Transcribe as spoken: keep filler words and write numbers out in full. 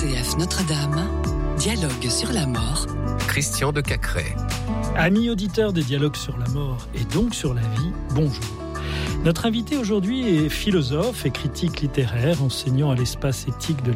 C F Notre-Dame, dialogue sur la mort. Christian de Cacré. Amis auditeurs des dialogues sur la mort et donc sur la vie, bonjour. Notre invité aujourd'hui est philosophe et critique littéraire, enseignant à l'espace éthique de